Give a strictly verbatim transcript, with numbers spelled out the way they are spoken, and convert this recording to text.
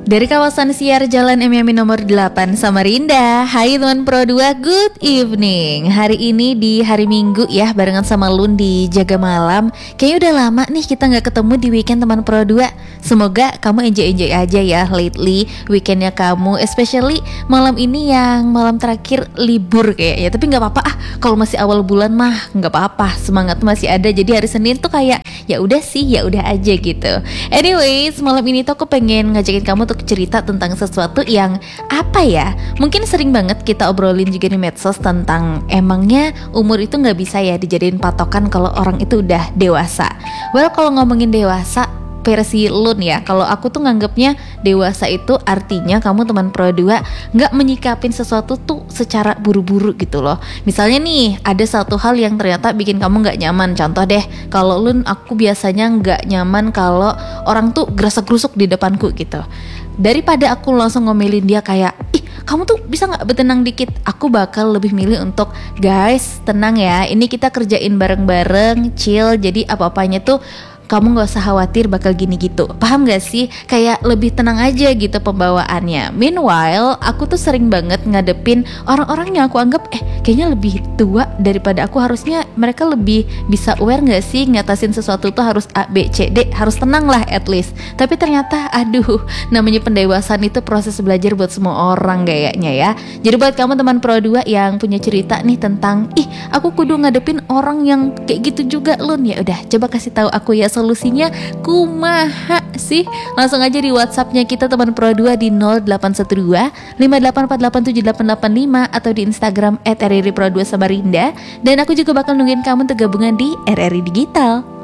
Dari kawasan siar Jalan M Y M I nomor delapan Samarinda. Hai teman Pro dua, good evening. Hari ini di hari Minggu ya, barengan sama Lun di Jaga Malam. Kayaknya udah lama nih kita gak ketemu di weekend teman Pro dua. Semoga kamu enjoy-enjoy aja ya lately weekendnya kamu, especially malam ini yang malam terakhir libur kayaknya. Tapi gak apa-apa ah, kalau masih awal bulan mah gak apa-apa, semangat masih ada. Jadi hari Senin tuh kayak ya udah sih, ya udah aja gitu. Anyways, malam ini tuh aku pengen ngajakin kamu untuk cerita tentang sesuatu yang apa ya, mungkin sering banget kita obrolin juga di medsos tentang emangnya umur itu gak bisa ya dijadiin patokan kalau orang itu udah dewasa. Well, kalau ngomongin dewasa versi Lun ya, kalau aku tuh nganggapnya dewasa itu artinya kamu teman Pro dua gak menyikapin sesuatu tuh secara buru-buru gitu loh. Misalnya nih, ada satu hal yang ternyata bikin kamu gak nyaman. Contoh deh, kalau Lun, aku biasanya gak nyaman kalau orang tuh gerasak-gerusuk di depanku gitu. Daripada aku langsung ngomelin dia kayak, ih kamu tuh bisa gak bertenang dikit, aku bakal lebih milih untuk, guys tenang ya, ini kita kerjain bareng-bareng, chill. Jadi apa-apanya tuh kamu gak usah khawatir bakal gini gitu. Paham gak sih? Kayak lebih tenang aja gitu pembawaannya. Meanwhile, aku tuh sering banget ngadepin orang-orang yang aku anggap Eh kayaknya lebih tua daripada aku. Harusnya mereka lebih bisa aware gak sih ngatasin sesuatu tuh harus A, B, C, D. Harus tenang lah at least. Tapi ternyata aduh, namanya pendewasaan itu proses belajar buat semua orang kayaknya ya. Jadi buat kamu teman Pro dua yang punya cerita nih tentang ih aku kudu ngadepin orang yang kayak gitu juga Lun, ya udah coba kasih tahu aku ya solusinya kumaha sih. Langsung aja di WhatsAppnya kita teman Pro dua di nol delapan satu dua lima delapan empat delapan tujuh delapan delapan lima atau di Instagram et r r i pro dua samarinda. Dan aku juga bakal nungguin kamu untuk gabungan di R R I Digital.